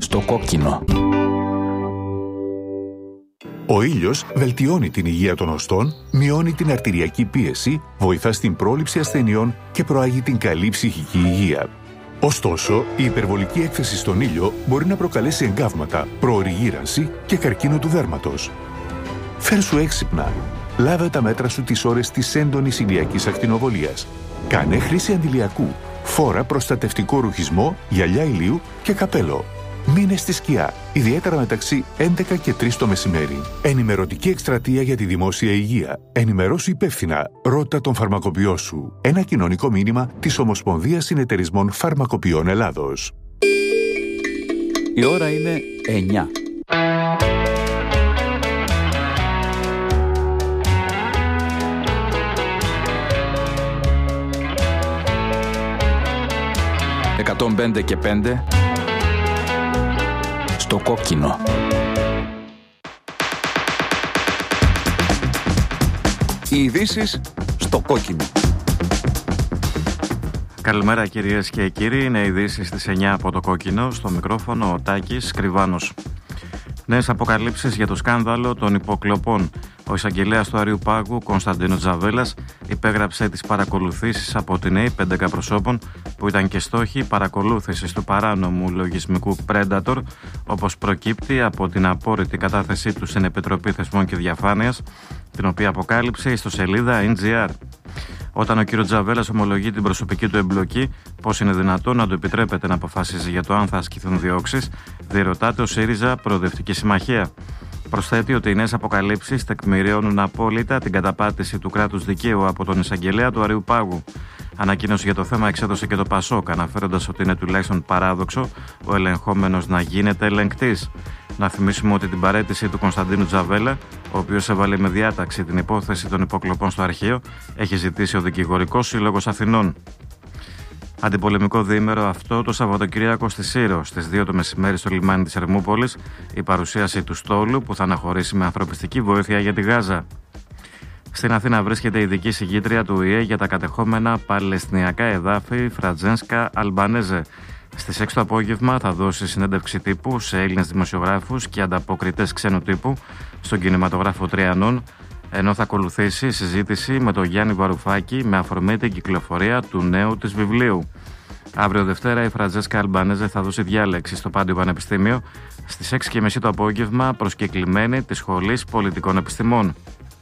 Στο κόκκινο. Ο ήλιος βελτιώνει την υγεία των οστών, μειώνει την αρτηριακή πίεση, βοηθά στην πρόληψη ασθενειών και προάγει την καλή ψυχική υγεία. Ωστόσο, η υπερβολική έκθεση στον ήλιο μπορεί να προκαλέσει εγκάβματα, προωρή γύρανση και καρκίνο του δέρματος. Φέρσου έξυπνα. Λάβε τα μέτρα σου τις ώρες της έντονης ηλιακής ακτινοβολίας. Κάνε χρήση αντιλιακού. Φόρα προστατευτικό ρουχισμό, γυαλιά ηλίου και καπέλο. Μείνε στη σκιά, ιδιαίτερα μεταξύ 11 και 3 το μεσημέρι. Ενημερωτική εκστρατεία για τη δημόσια υγεία. Ενημερώσου υπεύθυνα. Ρώτα τον φαρμακοποιό σου. Ένα κοινωνικό μήνυμα της Ομοσπονδίας Συνεταιρισμών Φαρμακοποιών Ελλάδος. Η ώρα είναι 9. «105 και 5» στο κόκκινο. Οι ειδήσεις στο κόκκινο. Καλημέρα κυρίες και κύριοι, είναι ειδήσεις στις 9 από το κόκκινο. Στο μικρόφωνο ο Τάκης Κρυβάνος. Νέες αποκαλύψεις για το σκάνδαλο των υποκλοπών. Ο εισαγγελέας του Αριουπάγου, Κωνσταντίνος Τζαβέλας, υπέγραψε τις παρακολουθήσεις από την ΕΕΠ 11 προσώπων που ήταν και στόχοι παρακολούθησης του παράνομου λογισμικού Predator, όπως προκύπτει από την απόρριτη κατάθεσή του στην Επιτροπή Θεσμών και Διαφάνειας, την οποία αποκάλυψε η ιστοσελίδα NGR. Όταν ο κ. Τζαβέλας ομολογεί την προσωπική του εμπλοκή, πώς είναι δυνατόν να του επιτρέπεται να αποφασίζει για το αν θα ασκηθούν διώξεις, διερωτάται ο ΣΥΡΙΖΑ Προοδευτική Συμμαχία. Προσθέτει ότι οι νέες αποκαλύψεις τεκμηριώνουν απόλυτα την καταπάτηση του κράτους δικαίου από τον εισαγγελέα του Αριουπάγου. Ανακοίνωση για το θέμα εξέδωσε και το ΠΑΣΟΚ, αναφέροντας ότι είναι τουλάχιστον παράδοξο ο ελεγχόμενος να γίνεται ελεγκτής. Να θυμίσουμε ότι την παραίτηση του Κωνσταντίνου Τζαβέλα, ο οποίος έβαλε με διάταξη την υπόθεση των υποκλοπών στο αρχείο, έχει ζητήσει ο Δικηγορικός Σύλλογος Αθηνών. Αντιπολεμικό διήμερο αυτό το Σαββατοκυριακό στη Σύρο, στις 2 το μεσημέρι στο λιμάνι της Ερμούπολης, η παρουσίαση του στόλου που θα αναχωρήσει με ανθρωπιστική βοήθεια για τη Γάζα. Στην Αθήνα βρίσκεται η ειδική συγκήτρια του ΟΗΕ για τα κατεχόμενα παλαιστινιακά εδάφη Φρατζένσκα Αλμπανέζε. Στις 6 το απόγευμα θα δώσει συνέντευξη τύπου σε Έλληνες δημοσιογράφους και ανταποκριτές ξένου τύπου στον κινηματογράφο Τριανών, ενώ θα ακολουθήσει συζήτηση με τον Γιάννη Βαρουφάκη με αφορμή την κυκλοφορία του νέου της βιβλίου. Αύριο Δευτέρα η Φραντζέσκα Αλμπανέζε θα δώσει διάλεξη στο Πάντιο Πανεπιστήμιο στις 6:30 το απόγευμα προσκεκλημένη της Σχολής Πολιτικών Επιστημών.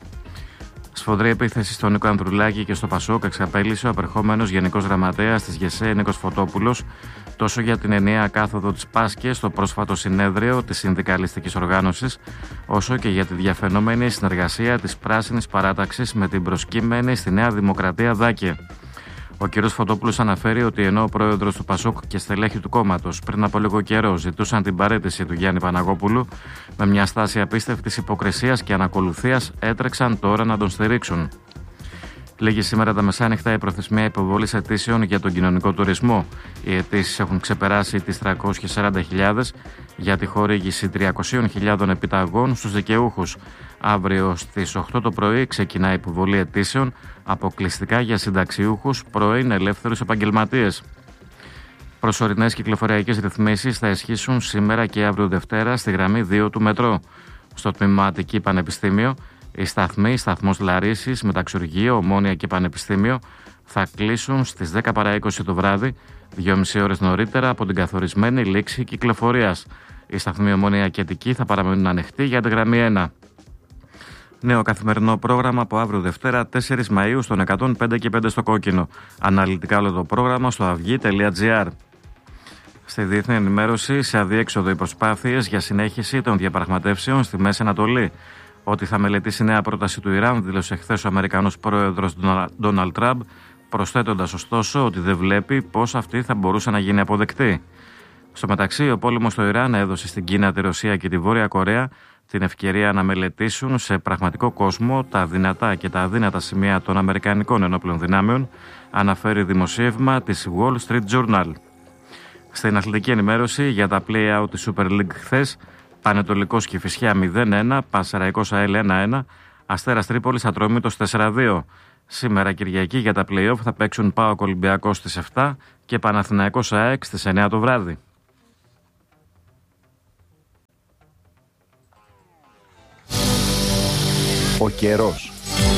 Σφοδρή επίθεση στον Νίκο Ανδρουλάκη και στο ΠΑΣΟΚ εξαπέλυσε ο απερχόμενος Γενικός Γραμματέας της ΓΕΣΕ Νίκος Φωτόπουλος, τόσο για την ενιαία κάθοδο της Πάσκε στο πρόσφατο συνέδριο της Συνδικαλιστικής Οργάνωσης, όσο και για τη διαφαινόμενη συνεργασία της Πράσινης Παράταξης με την προσκύμενη στη Νέα Δημοκρατία Δάκε. Ο κ. Φωτόπουλος αναφέρει ότι ενώ ο πρόεδρος του ΠΑΣΟΚ και στελέχη του κόμματος πριν από λίγο καιρό ζητούσαν την παραίτηση του Γιάννη Παναγόπουλου, με μια στάση απίστευτης υποκρισίας και ανακολουθίας έτρεξαν τώρα να τον στηρίξουν. Λίγη σήμερα τα μεσάνυχτα η προθεσμία υποβολής αιτήσεων για τον κοινωνικό τουρισμό. Οι αιτήσεις έχουν ξεπεράσει τις 340.000 για τη χορήγηση 300.000 επιταγών στους δικαιούχους. Αύριο στις 8 το πρωί ξεκινά η υποβολή αιτήσεων αποκλειστικά για συνταξιούχους πρώην ελεύθερους επαγγελματίες. Προσωρινές κυκλοφοριακές ρυθμίσεις θα ισχύσουν σήμερα και αύριο Δευτέρα στη γραμμή 2 του μετρό. Στο τμήμα Αττική Πανεπιστήμιο, οι σταθμοί, σταθμός Λαρίσης, Μεταξουργείο, Ομόνια και Πανεπιστήμιο θα κλείσουν στις 10 παρά 20 το βράδυ, 2,5 ώρες νωρίτερα από την καθορισμένη λήξη κυκλοφορίας. Οι σταθμοί Ομόνια και Αττική θα παραμείνουν ανοιχτοί για την γραμμή 1. Νέο καθημερινό πρόγραμμα από αύριο Δευτέρα 4 Μαΐου στον 105 και 5 στο κόκκινο. Αναλυτικά όλο το πρόγραμμα στο avygi.gr. Στη διεθνή ενημέρωση, σε αδιέξοδο οι προσπάθειες για συνέχιση των διαπραγματεύσεων στη Μέση Ανατολή. Ότι θα μελετήσει νέα πρόταση του Ιράν, δήλωσε χθες ο Αμερικανός πρόεδρος Ντόναλντ Τραμπ, προσθέτοντας ωστόσο ότι δεν βλέπει πώς αυτή θα μπορούσε να γίνει αποδεκτή. Στο μεταξύ, ο πόλεμος στο Ιράν έδωσε στην Κίνα, τη Ρωσία και τη Βόρεια Κορέα την ευκαιρία να μελετήσουν σε πραγματικό κόσμο τα δυνατά και τα αδύνατα σημεία των Αμερικανικών ενόπλων δυνάμεων, αναφέρει δημοσίευμα της Wall Street Journal. Στην αθλητική ενημέρωση για τα play-out της Super League χθες, Πανετολικός Κηφισιά 0-1, Πανσεραϊκός ΑΕΛ 1-1, Αστέρας Τρίπολης Ατρόμητος 4-2. Σήμερα Κυριακή για τα play-off θα παίξουν ΠΑΟΚ Ολυμπιακός στις 7 και Παναθηναϊκός ΑΕΚ στις 9 το βράδυ. Ο καιρός.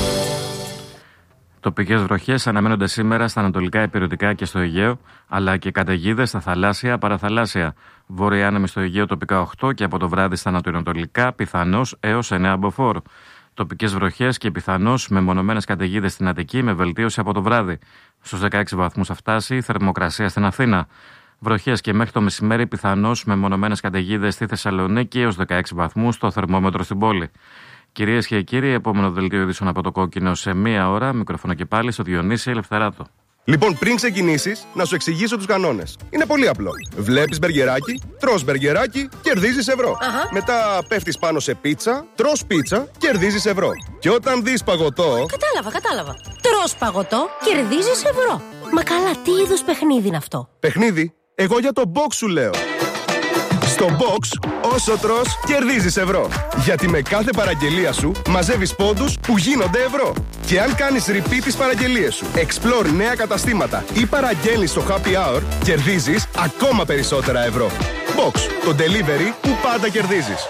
Τοπικές βροχές αναμένονται σήμερα στα ανατολικά υπηρετικά και στο Αιγαίο, αλλά και καταιγίδες στα θαλάσσια, παραθαλάσσια. Βόρεια άνεμη στο Αιγαίο τοπικά 8 και από το βράδυ στα νοτιοανατολικά πιθανώς έως 9 μποφόρ. Τοπικές βροχές και πιθανώς μεμονωμένες καταιγίδες στην Αττική με βελτίωση από το βράδυ. Στους 16 βαθμούς θα φτάσει η θερμοκρασία στην Αθήνα. Βροχές και μέχρι το μεσημέρι πιθανώς μεμονωμένες καταιγίδες στη Θεσσαλονίκη έως 16 βαθμούς το θερμόμετρο στην πόλη. Κυρίες και κύριοι, επόμενο δελτίο ειδήσεων από το Κόκκινο σε μία ώρα. Μικρόφωνο και πάλι στο Διονύση Ελευθεράτο. Λοιπόν, πριν ξεκινήσεις, να σου εξηγήσω τους κανόνες. Είναι πολύ απλό. Βλέπεις μπεργκεράκι, τρως μπεργκεράκι, κερδίζεις ευρώ. Μετά πέφτεις πάνω σε πίτσα, τρως πίτσα, κερδίζεις ευρώ. Και όταν δεις παγωτό. Κατάλαβα. Τρως παγωτό, κερδίζεις ευρώ. Μα καλά, τι είδους παιχνίδι είναι αυτό? Παιχνίδι? Εγώ για το box σου λέω. Στο box, όσο τρως, κερδίζεις ευρώ. Γιατί με κάθε παραγγελία σου μαζεύεις πόντους που γίνονται ευρώ. Και αν κάνεις repeat τις παραγγελίες σου, explore νέα καταστήματα ή παραγγέλνεις στο happy hour, κερδίζεις ακόμα περισσότερα ευρώ. Box, το delivery που πάντα κερδίζεις.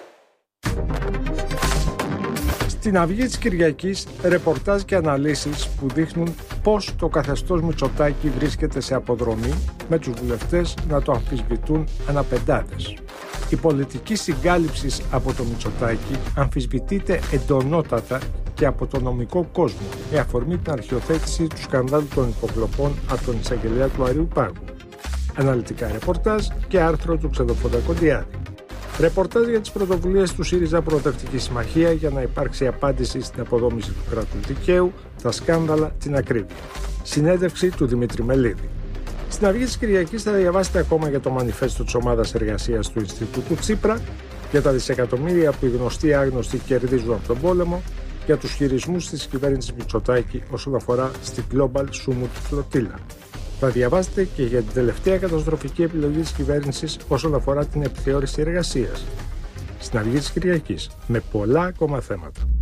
Στην Αυγή της Κυριακής, ρεπορτάζ και αναλύσεις που δείχνουν πώς το καθεστώς Μητσοτάκη βρίσκεται σε αποδρομή, με τους βουλευτές να το αμφισβητούν αναπεντάδες. Η πολιτική συγκάλυψη από το Μητσοτάκη αμφισβητείται εντονότατα και από το νομικό κόσμο, με αφορμή την αρχιοθέτηση του σκανδάλου των υποκλοπών από τον εισαγγελέα του Αριού Πάγου. Αναλυτικά ρεπορτάζ και άρθρο του Ξεδοφόντα Κοντιάδη. Ρεπορτάζ για τις πρωτοβουλίες του ΣΥΡΙΖΑ Προοδευτική Συμμαχία για να υπάρξει απάντηση στην αποδόμηση του κράτους δικαίου, τα σκάνδαλα, την ακρίβεια. Συνέντευξη του Δημήτρη Μελίδη. Στην Αυγή της Κυριακής θα διαβάσετε ακόμα για το μανιφέστο της ομάδας εργασίας του Ινστιτούτου Τσίπρα, για τα δισεκατομμύρια που οι γνωστοί άγνωστοι κερδίζουν από τον πόλεμο, για τους χειρισμούς της κυβέρνησης Μητσοτάκη όσον αφορά στην Global Sumut Flotilla. Θα διαβάσετε και για την τελευταία καταστροφική επιλογή της κυβέρνησης όσον αφορά την επιθεώρηση εργασίας. Στην Αυγή της Κυριακής, με πολλά ακόμα θέματα.